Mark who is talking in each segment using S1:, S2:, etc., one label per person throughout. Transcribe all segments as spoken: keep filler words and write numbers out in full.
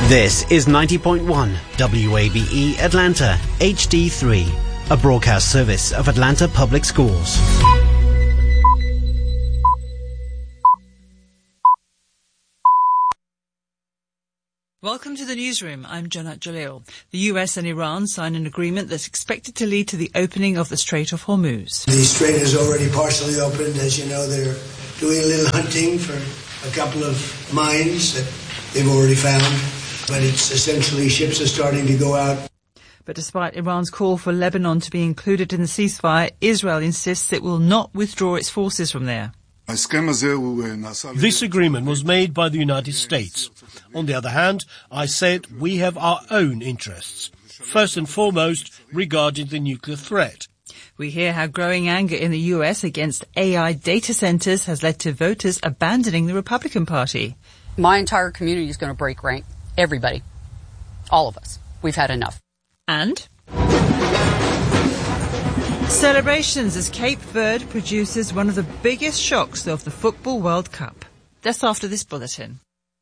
S1: This is ninety point one W A B E Atlanta H D three, a broadcast service of Atlanta Public Schools.
S2: Welcome to the newsroom. I'm Janat Jalil. The U S and Iran signed an agreement that's expected to lead to the opening of the Strait of Hormuz.
S3: The strait is already partially opened. As you know, they're doing a little hunting for a couple of mines that they've already found. But it's essentially ships are starting to go out.
S2: But despite Iran's call for Lebanon to be included in the ceasefire, Israel insists it will not withdraw its forces from there.
S4: This agreement was made by the United States. On the other hand, I said we have our own interests, first and foremost regarding the nuclear threat.
S2: We hear how growing anger in the U S against A I data centers has led to voters abandoning the Republican Party.
S5: My entire community is going to break rank. Everybody. All of us. We've had enough.
S2: And celebrations as Cape Verde produces one of the biggest shocks of the Football World Cup. That's after this bulletin.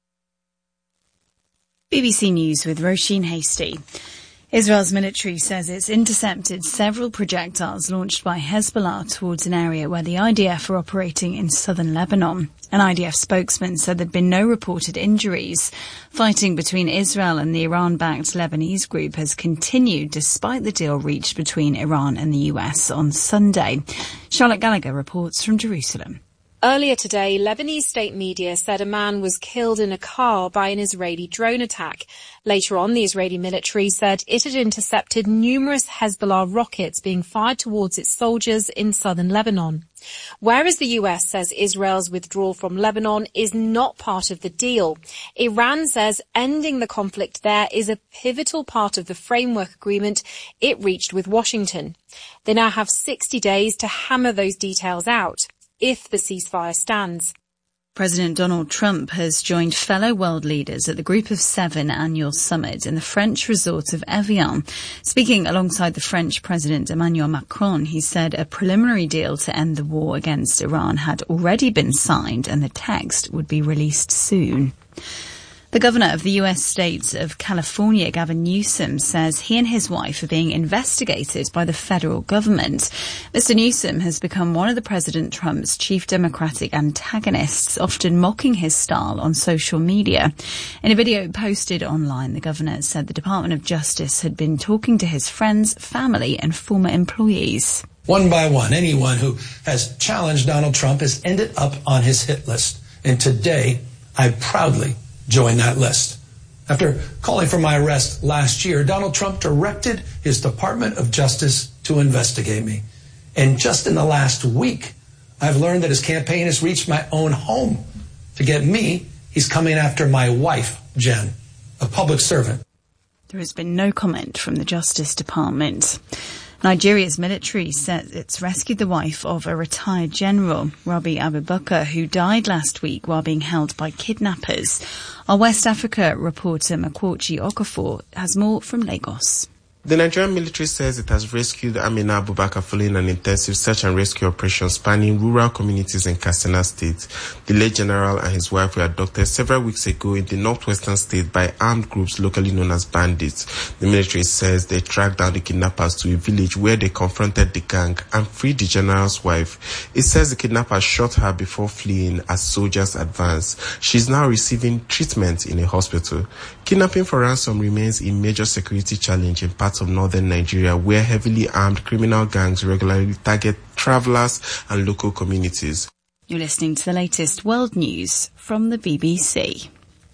S6: B B C News with Roisin Hasty. Israel's military says it's intercepted several projectiles launched by Hezbollah towards an area where the I D F are operating in southern Lebanon. An I D F spokesman said there'd been no reported injuries. Fighting between Israel and the Iran-backed Lebanese group has continued despite the deal reached between Iran and the U S on Sunday. Charlotte Gallagher reports from Jerusalem.
S7: Earlier today, Lebanese state media said a man was killed in a car by an Israeli drone attack. Later on, the Israeli military said it had intercepted numerous Hezbollah rockets being fired towards its soldiers in southern Lebanon. Whereas the U S says Israel's withdrawal from Lebanon is not part of the deal, Iran says ending the conflict there is a pivotal part of the framework agreement it reached with Washington. They now have sixty days to hammer those details out, if the ceasefire stands.
S6: President Donald Trump has joined fellow world leaders at the Group of Seven annual summit in the French resort of Evian. Speaking alongside the French President Emmanuel Macron, he said a preliminary deal to end the war against Iran had already been signed and the text would be released soon. The governor of the U S state of California, Gavin Newsom, says he and his wife are being investigated by the federal government. Mister Newsom has become one of the President Trump's chief Democratic antagonists, often mocking his style on social media. In a video posted online, the governor said the Department of Justice had been talking to his friends, family and former employees.
S8: One by one, anyone who has challenged Donald Trump has ended up on his hit list. And today, I proudly join that list. After calling for my arrest last year, Donald Trump directed his Department of Justice to investigate me. And just in the last week, I've learned that his campaign has reached my own home. To get me, he's coming after my wife, Jen, a public servant.
S6: There has been no comment from the Justice Department. Nigeria's military says it's rescued the wife of a retired general, Rabi Abubakar, who died last week while being held by kidnappers. Our West Africa reporter Makwochi Okafor has more from Lagos.
S9: The Nigerian military says it has rescued Amina Abubakar following an intensive search and rescue operation spanning rural communities in Katsina State. The late general and his wife were abducted several weeks ago in the northwestern state by armed groups locally known as bandits. The military says they tracked down the kidnappers to a village where they confronted the gang and freed the general's wife. It says the kidnappers shot her before fleeing as soldiers advanced. She's now receiving treatment in a hospital. Kidnapping for ransom remains a major security challenge in parts of northern Nigeria, where heavily armed criminal gangs regularly target travelers and local communities.
S6: You're listening to the latest world news from the B B C.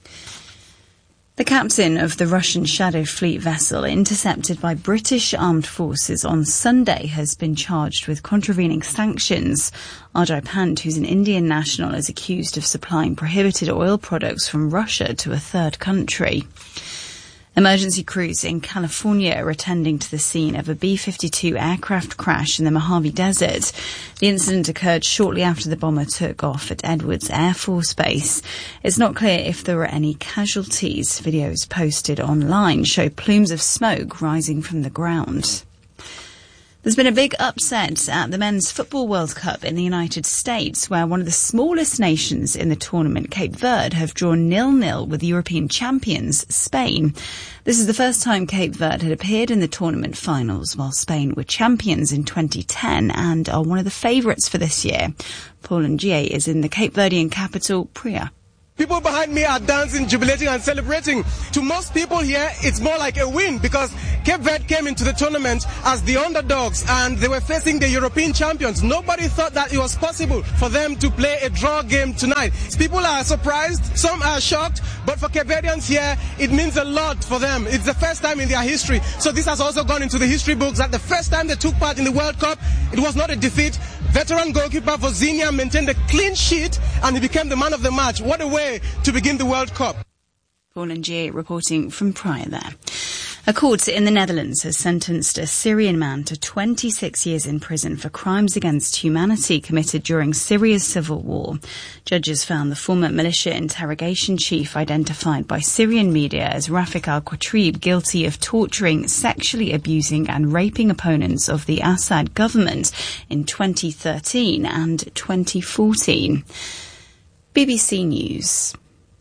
S6: The captain of the Russian Shadow Fleet vessel intercepted by British armed forces on Sunday has been charged with contravening sanctions. Ajay Pant, who's an Indian national, is accused of supplying prohibited oil products from Russia to a third country. Emergency crews in California are attending to the scene of a B fifty-two aircraft crash in the Mojave Desert. The incident occurred shortly after the bomber took off at Edwards Air Force Base. It's not clear if there were any casualties. Videos posted online show plumes of smoke rising from the ground. There's been a big upset at the Men's Football World Cup in the United States, where one of the smallest nations in the tournament, Cape Verde, have drawn nil-nil with European champions Spain. This is the first time Cape Verde had appeared in the tournament finals, while Spain were champions in twenty ten and are one of the favourites for this year. Paul Ngie is in the Cape Verdean capital, Praia.
S10: People behind me are dancing, jubilating and celebrating. To most people here, it's more like a win because Cape Verde came into the tournament as the underdogs and they were facing the European champions. Nobody thought that it was possible for them to play a draw game tonight. People are surprised, some are shocked, but for Cape Verdeans here, it means a lot for them. It's the first time in their history. So this has also gone into the history books that the first time they took part in the World Cup, it was not a defeat. Veteran goalkeeper Vozinha maintained a clean sheet and he became the man of the match. What a way to begin the World Cup.
S6: Paul Ngie reporting from Praia there. A court in the Netherlands has sentenced a Syrian man to twenty-six years in prison for crimes against humanity committed during Syria's civil war. Judges found the former militia interrogation chief identified by Syrian media as Rafik al-Qatrib guilty of torturing, sexually abusing and raping opponents of the Assad government in twenty thirteen and twenty fourteen. B B C News.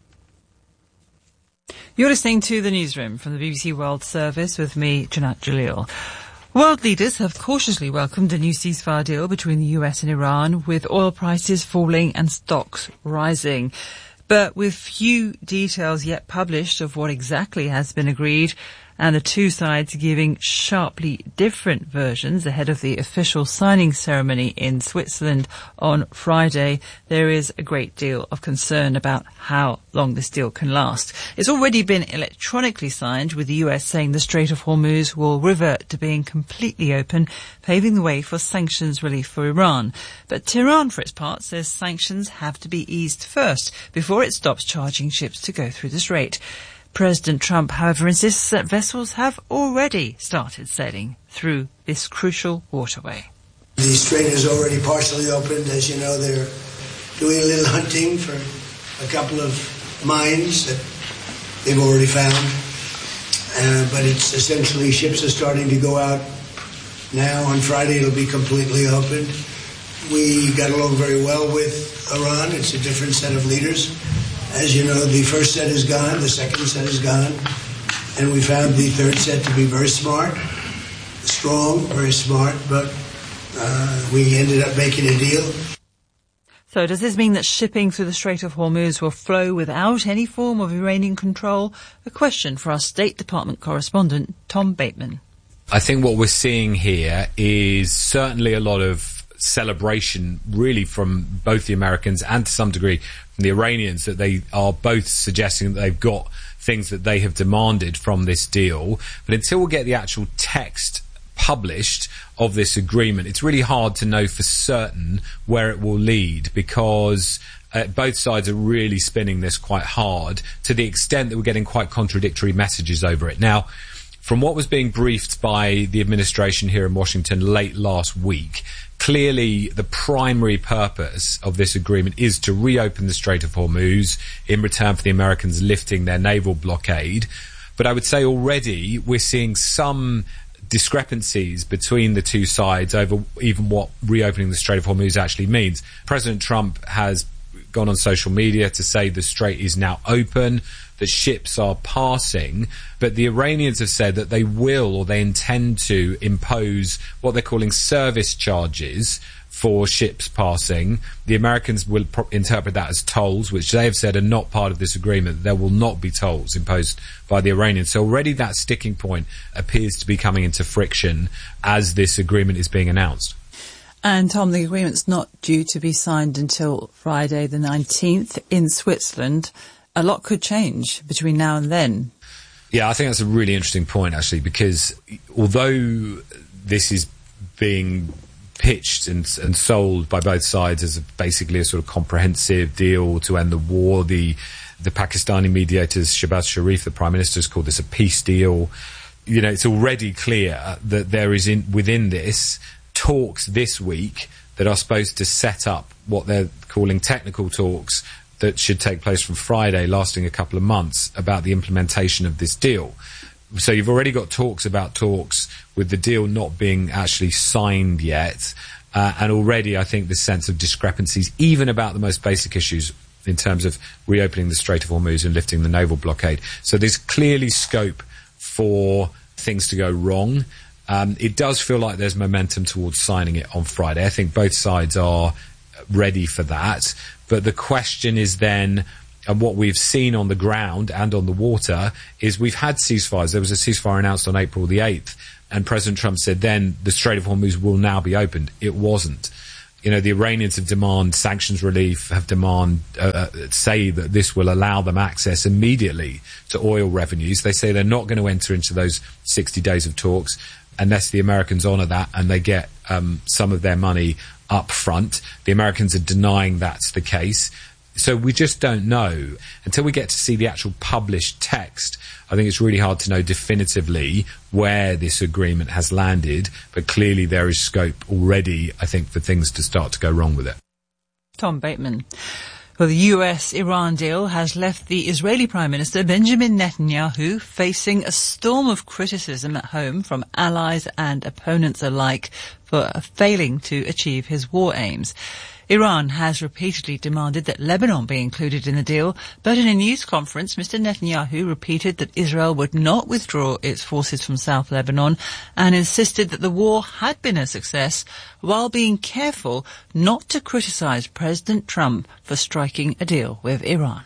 S2: You're listening to the Newsroom from the B B C World Service with me, Janat Jalil. World leaders have cautiously welcomed a new ceasefire deal between the U S and Iran, with oil prices falling and stocks rising. But with few details yet published of what exactly has been agreed, and the two sides giving sharply different versions ahead of the official signing ceremony in Switzerland on Friday, there is a great deal of concern about how long this deal can last. It's already been electronically signed, with the U S saying the Strait of Hormuz will revert to being completely open, paving the way for sanctions relief for Iran. But Tehran, for its part, says sanctions have to be eased first before it stops charging ships to go through the strait. President Trump, however, insists that vessels have already started sailing through this crucial waterway.
S3: The strait is already partially opened. As you know, they're doing a little hunting for a couple of mines that they've already found. Uh, but it's essentially ships are starting to go out now. On Friday, it'll be completely open. We got along very well with Iran. It's a different set of leaders. As you know, the first set is gone, the second set is gone, and we found the third set to be very smart, strong, very smart, but uh, we ended up making a deal.
S2: So does this mean that shipping through the Strait of Hormuz will flow without any form of Iranian control? A question for our State Department correspondent, Tom Bateman.
S11: I think what we're seeing here is certainly a lot of celebration, really, from both the Americans and to some degree from the Iranians, that they are both suggesting that they've got things that they have demanded from this deal. But until we get the actual text published of this agreement, it's really hard to know for certain where it will lead, because uh, both sides are really spinning this quite hard, to the extent that we're getting quite contradictory messages over it. Now, from what was being briefed by the administration here in Washington late last week, clearly the primary purpose of this agreement is to reopen the Strait of Hormuz in return for the Americans lifting their naval blockade. But I would say already we're seeing some discrepancies between the two sides over even what reopening the Strait of Hormuz actually means. President Trump has gone on social media to say the strait is now open, that ships are passing, but the Iranians have said that they will, or they intend to, impose what they're calling service charges for ships passing. The Americans will pro- interpret that as tolls, which they have said are not part of this agreement. There will not be tolls imposed by the Iranians. So already that sticking point appears to be coming into friction as this agreement is being announced.
S2: And Tom, the agreement's not due to be signed until Friday the nineteenth in Switzerland. A lot could change between now and then.
S11: Yeah, I think that's a really interesting point, actually, because although this is being pitched and, and sold by both sides as a, basically a sort of comprehensive deal to end the war, the the Pakistani mediators, Shehbaz Sharif, the Prime Minister, has called this a peace deal. You know, it's already clear that there is in within this talks this week that are supposed to set up what they're calling technical talks that should take place from Friday, lasting a couple of months, about the implementation of this deal. So you've already got talks about talks with the deal not being actually signed yet. Uh, and already I think this sense of discrepancies, even about the most basic issues in terms of reopening the Strait of Hormuz and lifting the naval blockade. So there's clearly scope for things to go wrong. Um, it does feel like there's momentum towards signing it on Friday. I think both sides are ready for that. But the question is then, and what we've seen on the ground and on the water, is we've had ceasefires. There was a ceasefire announced on April the eighth, and President Trump said then the Strait of Hormuz will now be opened. It wasn't. You know, the Iranians have demanded sanctions relief, have demand uh, say that this will allow them access immediately to oil revenues. They say they're not going to enter into those sixty days of talks unless the Americans honour that and they get um, some of their money up front. The Americans are denying that's the case. So we just don't know. Until we get to see the actual published text, I think it's really hard to know definitively where this agreement has landed, but clearly there is scope already, I think, for things to start to go wrong with it.
S2: Tom Bateman. Well, the U S Iran deal has left the Israeli Prime Minister Benjamin Netanyahu facing a storm of criticism at home from allies and opponents alike for failing to achieve his war aims. Iran has repeatedly demanded that Lebanon be included in the deal, but in a news conference, Mister Netanyahu repeated that Israel would not withdraw its forces from South Lebanon and insisted that the war had been a success, while being careful not to criticize President Trump for striking a deal with Iran.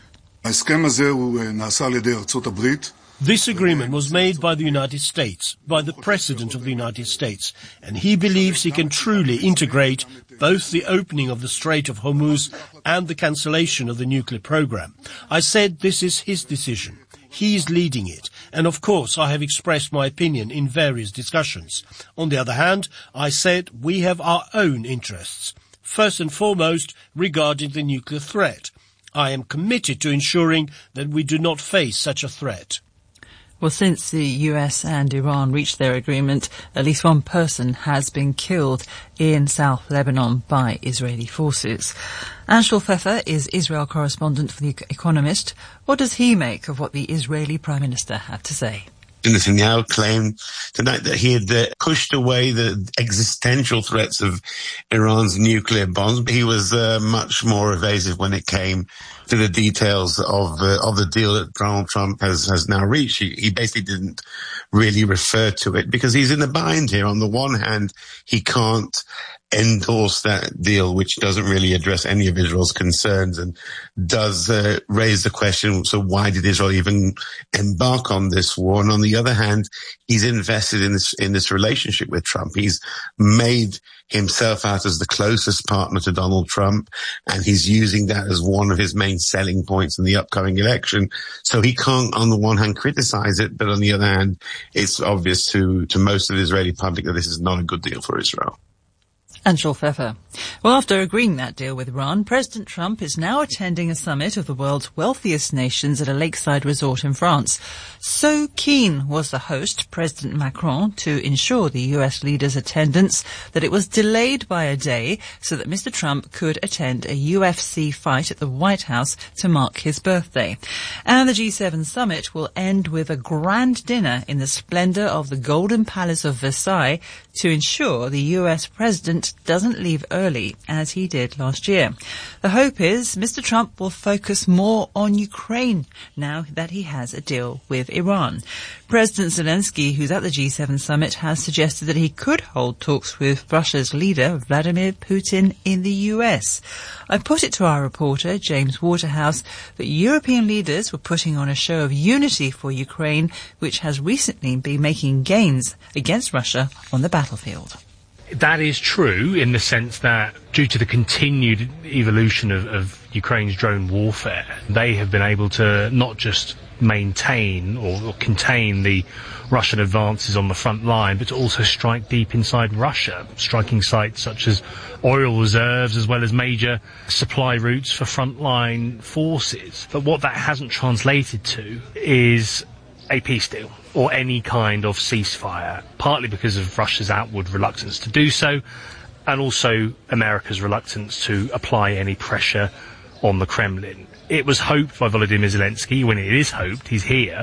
S4: This agreement was made by the United States, by the President of the United States, and he believes he can truly integrate both the opening of the Strait of Hormuz and the cancellation of the nuclear program. I said this is his decision. He is leading it, and of course I have expressed my opinion in various discussions. On the other hand, I said we have our own interests, first and foremost regarding the nuclear threat. I am committed to ensuring that we do not face such a threat.
S2: Well, since the U S and Iran reached their agreement, at least one person has been killed in South Lebanon by Israeli forces. Anshul Pfeffer is Israel correspondent for The Economist. What does he make of what the Israeli Prime Minister had to say?
S12: Netanyahu claimed tonight that he had uh, pushed away the existential threats of Iran's nuclear bombs, but he was uh, much more evasive when it came to the details of uh, of the deal that Donald Trump has, has now reached. He, he basically didn't really refer to it because he's in a bind here. On the one hand, he can't endorse that deal, which doesn't really address any of Israel's concerns and does uh, raise the question, so why did Israel even embark on this war? And on the other hand, he's invested in this in this relationship with Trump. He's made himself out as the closest partner to Donald Trump, and he's using that as one of his main selling points in the upcoming election. So he can't, on the one hand, criticize it, but on the other hand, it's obvious to, to most of the Israeli public that this is not a good deal for Israel.
S2: Anshul Pfeffer. Well, after agreeing that deal with Iran, President Trump is now attending a summit of the world's wealthiest nations at a lakeside resort in France. So keen was the host, President Macron, to ensure the U S leader's attendance that it was delayed by a day so that Mister Trump could attend a U F C fight at the White House to mark his birthday. And the G seven summit will end with a grand dinner in the splendour of the Golden Palace of Versailles to ensure the U S president doesn't leave early as he did last year. The hope is Mister Trump will focus more on Ukraine now that he has a deal with Iran. President Zelensky, who's at the G seven summit, has suggested that he could hold talks with Russia's leader, Vladimir Putin, in the U S. I put it to our reporter, James Waterhouse, that European leaders were putting on a show of unity for Ukraine, which has recently been making gains against Russia on the battlefield.
S13: That is true in the sense that due to the continued evolution of, of Ukraine's drone warfare, they have been able to not just maintain or, or contain the Russian advances on the front line, but to also strike deep inside Russia, striking sites such as oil reserves as well as major supply routes for frontline forces. But what that hasn't translated to is a peace deal or any kind of ceasefire, partly because of Russia's outward reluctance to do so, and also America's reluctance to apply any pressure on the Kremlin. It was hoped by Volodymyr Zelensky, when it is hoped, he's here,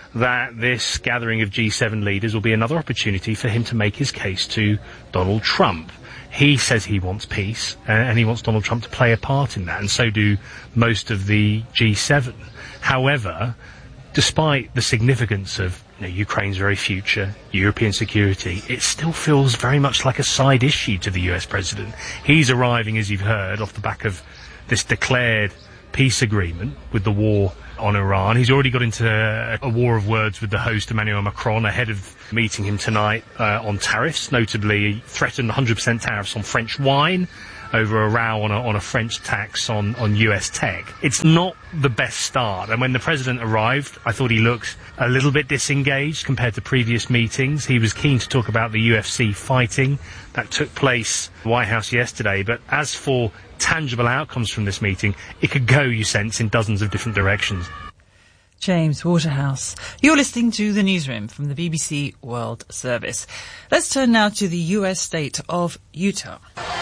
S13: that this gathering of G seven leaders will be another opportunity for him to make his case to Donald Trump. He says he wants peace, uh, and he wants Donald Trump to play a part in that, and so do most of the G seven. However, despite the significance of you know, Ukraine's very future, European security, it still feels very much like a side issue to the U S president. He's arriving, as you've heard, off the back of this declared peace agreement with the war on Iran. He's already got into a, a war of words with the host, Emmanuel Macron, ahead of meeting him tonight uh, on tariffs. Notably, he threatened one hundred percent tariffs on French wine over a row on a, on a French tax on, on U S tech. It's not the best start. And when the president arrived, I thought he looked a little bit disengaged compared to previous meetings. He was keen to talk about the U F C fighting that took place at the White House yesterday. But as for tangible outcomes from this meeting, it could go, you sense, in dozens of different directions.
S2: James Waterhouse. You're listening to The Newsroom from the B B C World Service. Let's turn now to the U S state of Utah,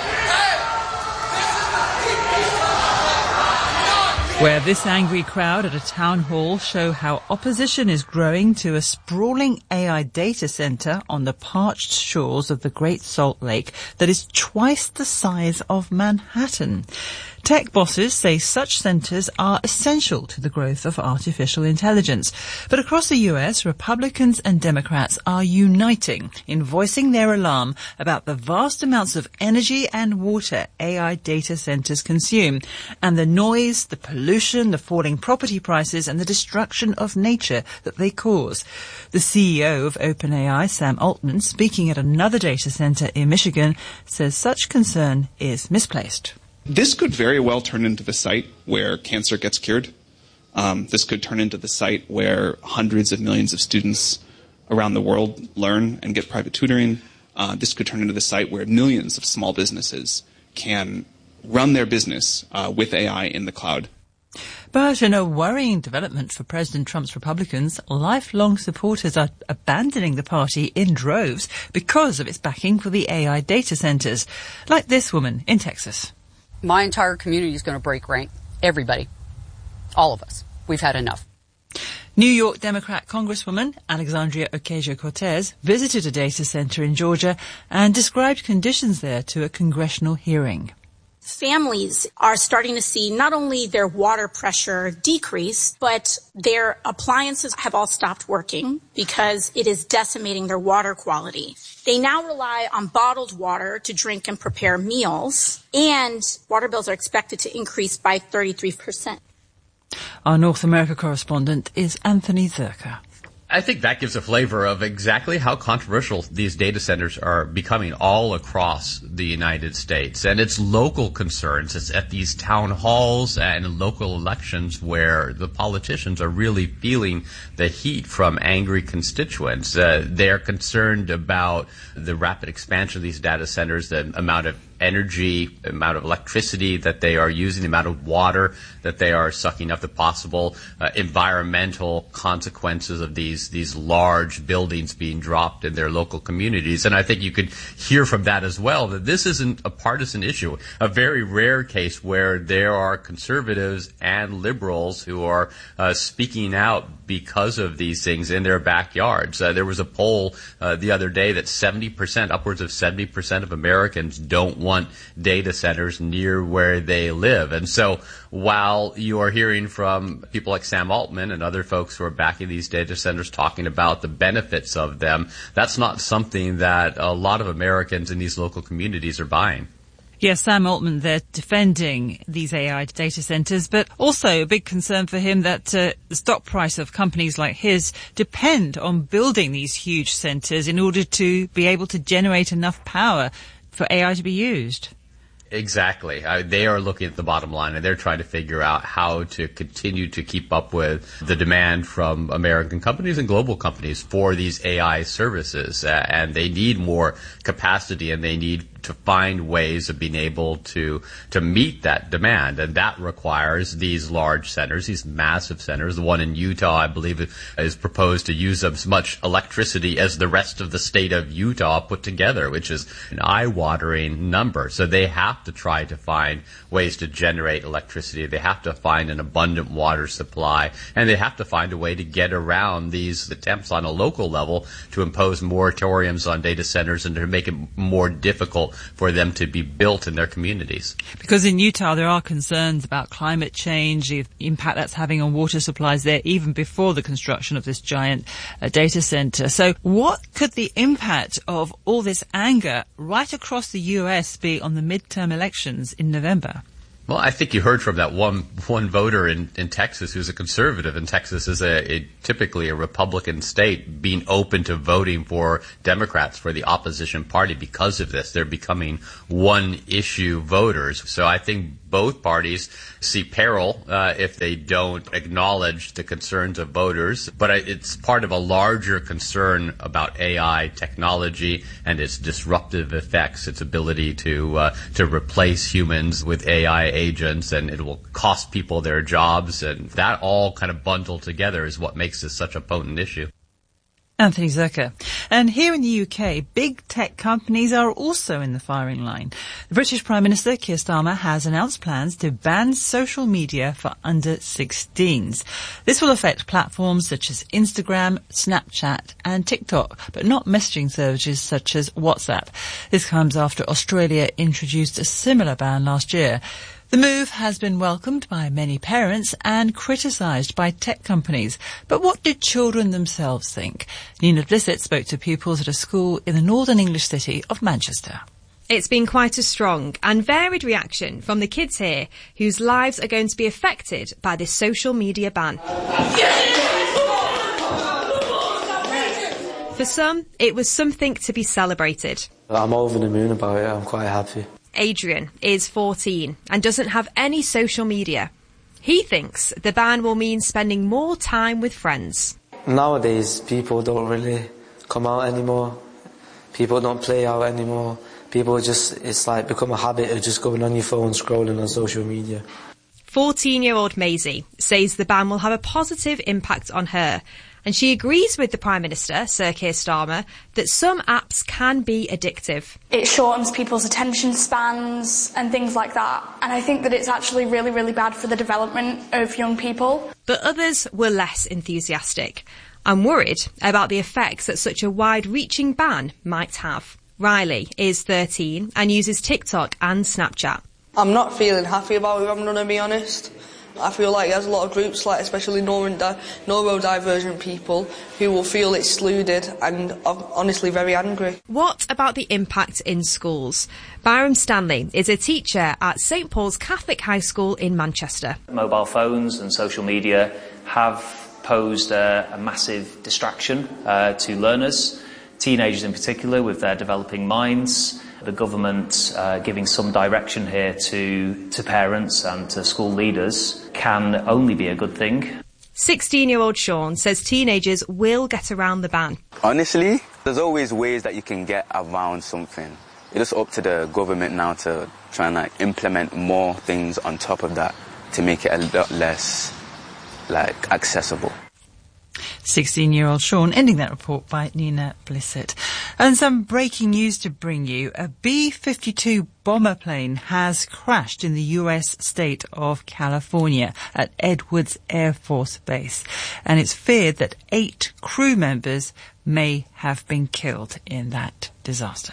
S2: where this angry crowd at a town hall show how opposition is growing to a sprawling A I data center on the parched shores of the Great Salt Lake that is twice the size of Manhattan. Tech bosses say such centers are essential to the growth of artificial intelligence. But across the U S, Republicans and Democrats are uniting in voicing their alarm about the vast amounts of energy and water A I data centers consume, and the noise, the pollution, the falling property prices, and the destruction of nature that they cause. The C E O of OpenAI, Sam Altman, speaking at another data center in Michigan, says such concern is misplaced.
S14: This could very well turn into the site where cancer gets cured. Um, this could turn into the site where hundreds of millions of students around the world learn and get private tutoring. Uh, this could turn into the site where millions of small businesses can run their business uh, with A I in the cloud.
S2: But in a worrying development for President Trump's Republicans, lifelong supporters are abandoning the party in droves because of its backing for the A I data centers, like this woman in Texas.
S5: My entire community is going to break rank. Everybody. All of us. We've had enough.
S2: New York Democrat Congresswoman Alexandria Ocasio-Cortez visited a data center in Georgia and described conditions there to a congressional hearing.
S15: Families are starting to see not only their water pressure decrease, but their appliances have all stopped working because it is decimating their water quality. They now rely on bottled water to drink and prepare meals, and water bills are expected to increase by thirty-three percent.
S2: Our North America correspondent is Anthony Zerka.
S16: I think that gives a flavor of exactly how controversial these data centers are becoming all across the United States. And it's local concerns. It's at these town halls and local elections where the politicians are really feeling the heat from angry constituents. Uh, they're concerned about the rapid expansion of these data centers, the amount of energy, the amount of electricity that they are using, the amount of water that they are sucking up, the possible uh, environmental consequences of these these large buildings being dropped in their local communities. And I think you could hear from that as well that this isn't a partisan issue, a very rare case where there are conservatives and liberals who are uh, speaking out because of these things in their backyards. Uh, there was a poll uh, the other day that seventy percent, upwards of seventy percent of Americans don't want data centers near where they live. And so while you are hearing from people like Sam Altman and other folks who are backing these data centers talking about the benefits of them, that's not something that a lot of Americans in these local communities are buying.
S2: Yes, Sam Altman there defending these A I data centers, but also a big concern for him that uh, the stock price of companies like his depend on building these huge centers in order to be able to generate enough power for A I to be used.
S16: Exactly. Uh, they are looking at the bottom line, and they're trying to figure out how to continue to keep up with the demand from American companies and global companies for these A I services. Uh, and they need more capacity, and they need to find ways of being able to to meet that demand. And that requires these large centers, these massive centers. The one in Utah, I believe, is proposed to use as much electricity as the rest of the state of Utah put together, which is an eye-watering number. So they have to try to find ways to generate electricity. They have to find an abundant water supply, and they have to find a way to get around these attempts on a local level to impose moratoriums on data centers and to make it more difficult for them to be built in their communities.
S2: Because in Utah there are concerns about climate change, the impact that's having on water supplies there even before the construction of this giant uh, data center. So what could the impact of all this anger right across the U S be on the midterm elections in November?
S16: Well, I think you heard from that one one voter in, in Texas who's a conservative, and Texas is a, a typically a Republican state, being open to voting for Democrats, for the opposition party because of this. They're becoming one-issue voters. So I think both parties see peril uh, if they don't acknowledge the concerns of voters. But it's part of a larger concern about A I technology and its disruptive effects, its ability to uh, to replace humans with A I agents, and it will cost people their jobs. And that all kind of bundled together is what makes this such a potent issue.
S2: Anthony Zerker. And here in the U K, big tech companies are also in the firing line. The British Prime Minister, Keir Starmer, has announced plans to ban social media for under sixteens. This will affect platforms such as Instagram, Snapchat and TikTok, but not messaging services such as WhatsApp. This comes after Australia introduced a similar ban last year. The move has been welcomed by many parents and criticised by tech companies. But what did children themselves think? Nina Blissett spoke to pupils at a school in the northern English city of Manchester.
S17: It's been quite a strong and varied reaction from the kids here, whose lives are going to be affected by this social media ban. For some, it was something to be celebrated.
S18: I'm over the moon about it. I'm quite happy.
S17: Adrian is fourteen and doesn't have any social media. He thinks the ban will mean spending more time with friends.
S18: Nowadays, people don't really come out anymore. People don't play out anymore. People just, it's like become a habit of just going on your phone, scrolling on social media.
S17: fourteen-year-old Maisie says the ban will have a positive impact on her. And she agrees with the Prime Minister, Sir Keir Starmer, that some apps can be addictive.
S19: It shortens people's attention spans and things like that. And I think that it's actually really, really bad for the development of young people.
S17: But others were less enthusiastic and worried about the effects that such a wide-reaching ban might have. Riley is thirteen and uses TikTok and Snapchat.
S20: I'm not feeling happy about it, I'm going to be honest. I feel like there's a lot of groups, like especially neurodivergent people, who will feel excluded, and I'm honestly very angry.
S17: What about the impact in schools? Byram Stanley is a teacher at St Paul's Catholic High School in Manchester.
S21: Mobile phones and social media have posed a, a massive distraction uh, to learners, teenagers in particular, with their developing minds. The government uh, giving some direction here to, to parents and to school leaders can only be a good thing.
S17: sixteen-year-old Sean says teenagers will get around the ban.
S22: Honestly, there's always ways that you can get around something. It's up to the government now to try and like, implement more things on top of that to make it a lot less like accessible.
S2: sixteen-year-old Sean, ending that report by Nina Blissett. And some breaking news to bring you. A B fifty-two bomber plane has crashed in the U S state of California at Edwards Air Force Base. And it's feared that eight crew members may have been killed in that disaster.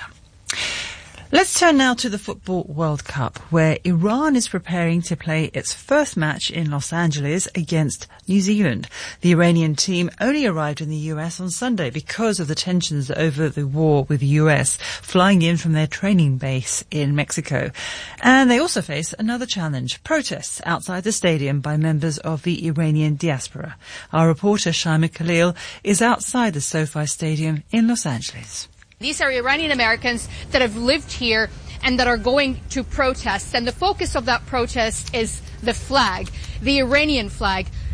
S2: Let's turn now to the Football World Cup, where Iran is preparing to play its first match in Los Angeles against New Zealand. The Iranian team only arrived in the U S on Sunday because of the tensions over the war with the U S, flying in from their training base in Mexico. And they also face another challenge, protests outside the stadium by members of the Iranian diaspora. Our reporter Shaima Khalil is outside the SoFi Stadium in Los Angeles.
S23: These are Iranian Americans that have lived here and that are going to protest. And the focus of that protest is the flag, the Iranian flag.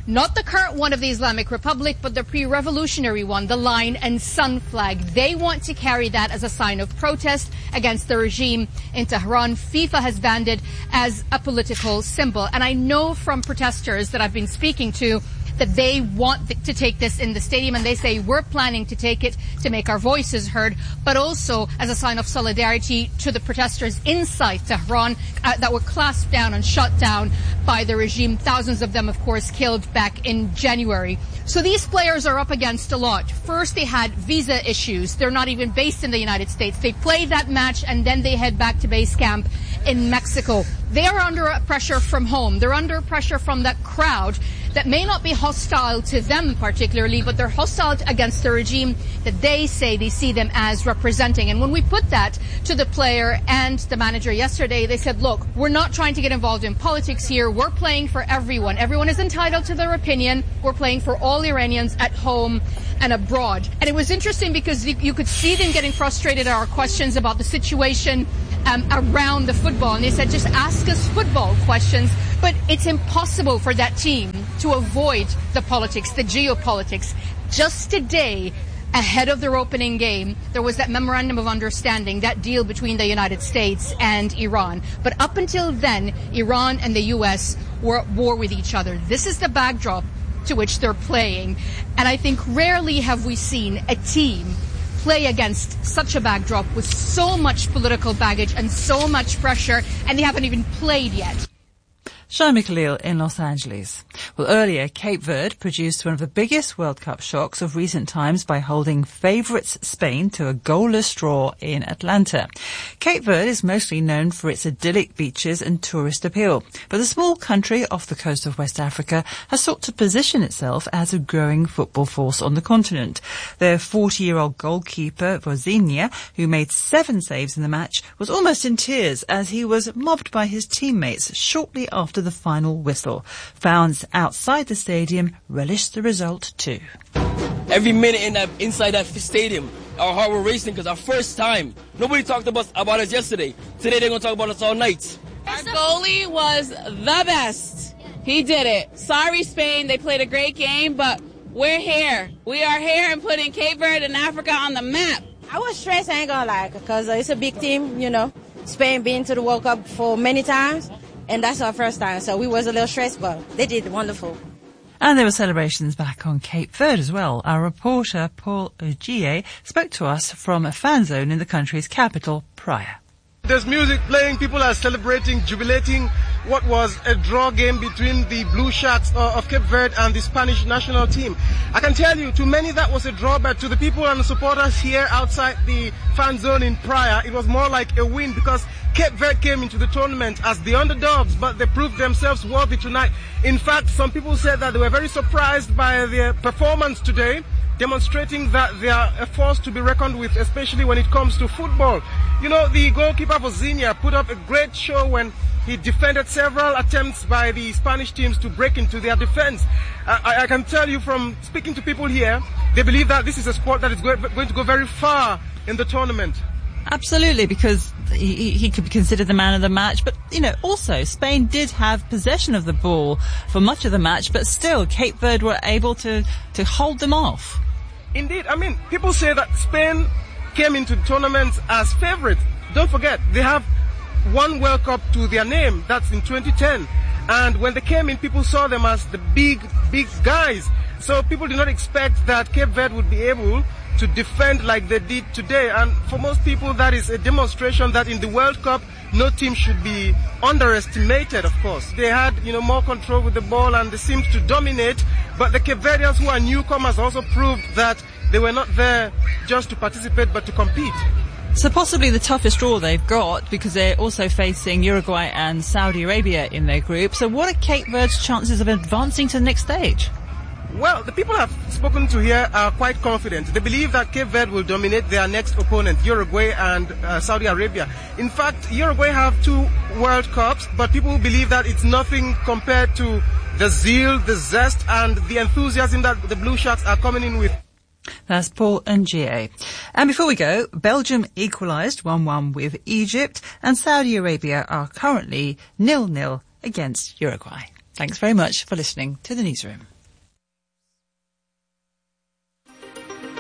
S23: not the current one of the Islamic Republic, but the pre-revolutionary one, the Lion and Sun flag. They want to carry that as a sign of protest against the regime in Tehran. FIFA has banned it as a political symbol. And I know from protesters that I've been speaking to that they want th- to take this in the stadium, and they say we're planning to take it to make our voices heard, but also as a sign of solidarity to the protesters inside Tehran uh, that were clasped down and shut down by the regime. Thousands of them, of course, killed back in January. So these players are up against a lot. First, they had visa issues. They're not even based in the United States. They play that match and then they head back to base camp in Mexico. They are under pressure from home. They're under pressure from that crowd that may not be hostile to them particularly, but they're hostile against the regime that they say they see them as representing. And when we put that to the player and the manager yesterday, they said, look, we're not trying to get involved in politics here. We're playing for everyone. Everyone is entitled to their opinion. We're playing for all Iranians at home and abroad. And it was interesting because you could see them getting frustrated at our questions about the situation um, around the football. And they said, just ask us football questions. But it's impossible for that team to avoid the politics, the geopolitics. Just today, ahead of their opening game, there was that memorandum of understanding, that deal between the United States and Iran. But up until then, Iran and the U S were at war with each other. This is the backdrop to which they're playing. And I think rarely have we seen a team play against such a backdrop with so much political baggage and so much pressure, and they haven't even played yet.
S2: Shami Khalil in Los Angeles. Well, earlier, Cape Verde produced one of the biggest World Cup shocks of recent times by holding favourites Spain to a goalless draw in Atlanta. Cape Verde is mostly known for its idyllic beaches and tourist appeal, but the small country off the coast of West Africa has sought to position itself as a growing football force on the continent. Their forty-year-old goalkeeper, Vozinha, who made seven saves in the match, was almost in tears as he was mobbed by his teammates shortly after the final whistle. Fans outside the stadium relished the result too.
S1: Every minute in that inside that stadium, our heart were racing because our first time. Nobody talked about, about us yesterday. Today they're going to talk about us all night.
S7: Our goalie was the best. He did it. Sorry, Spain. They played a great game, but we're here. We are here and putting Cape Verde and Africa on the map.
S8: I was stressed, I ain't gonna lie, because it's a big team, you know. Spain been to the World Cup for many times. And that's our first time, so we was a little stressed, but they did wonderful.
S2: And there were celebrations back on Cape Verde as well. Our reporter, Paul Ogie, spoke to us from a fan zone in the country's capital, Praia.
S10: There's music playing, people are celebrating, jubilating what was a draw game between the Blue Sharks of Cape Verde and the Spanish national team. I can tell you, to many that was a draw, but to the people and the supporters here outside the fan zone in Praia, it was more like a win because Cape Verde came into the tournament as the underdogs, but they proved themselves worthy tonight. In fact, some people said that they were very surprised by their performance today, demonstrating that they are a force to be reckoned with, especially when it comes to football. You know, the goalkeeper Vozinha put up a great show when he defended several attempts by the Spanish teams to break into their defense. I, I can tell you from speaking to people here, they believe that this is a sport that is going to go very far in the tournament.
S2: Absolutely, because he, he could be considered the man of the match. But, you know, also, Spain did have possession of the ball for much of the match, but still, Cape Verde were able to, to hold them off.
S10: Indeed. I mean, people say that Spain came into the tournament as favourites. Don't forget, they have one World Cup to their name. That's in twenty ten. And when they came in, people saw them as the big, big guys. So people did not expect that Cape Verde would be able to defend like they did today. And for most people, that is a demonstration that in the World Cup, no team should be underestimated, of course. They had, you know, more control with the ball and they seemed to dominate. But the Cape Verdeans, who are newcomers, also proved that they were not there just to participate, but to compete.
S2: So possibly the toughest draw they've got, because they're also facing Uruguay and Saudi Arabia in their group. So what are Cape Verde's chances of advancing to the next stage?
S10: Well, the people I've spoken to here are quite confident. They believe that Cape Verde will dominate their next opponent, Uruguay and uh, Saudi Arabia. In fact, Uruguay have two World Cups, but people believe that it's nothing compared to the zeal, the zest, and the enthusiasm that the Blue Sharks are coming in with.
S2: That's Paul Ngie. And before we go, Belgium equalised one one with Egypt, and Saudi Arabia are currently nil nil against Uruguay. Thanks very much for listening to the Newsroom.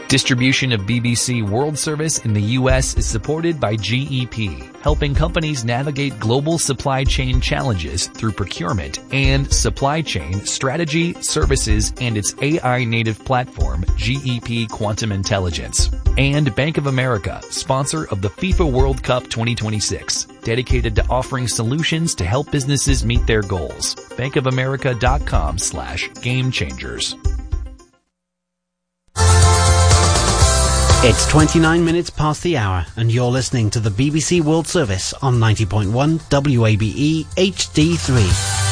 S3: Distribution of B B C World Service in the U S is supported by G E P, helping companies navigate global supply chain challenges through procurement and supply chain strategy, services, and its A I-native platform, G E P Quantum Intelligence. And Bank of America, sponsor of the FIFA World Cup twenty twenty-six, dedicated to offering solutions to help businesses meet their goals. bankofamerica.com slash game changers.
S6: It's twenty-nine minutes past the hour, and you're listening to the B B C World Service on ninety point one W A B E H D three.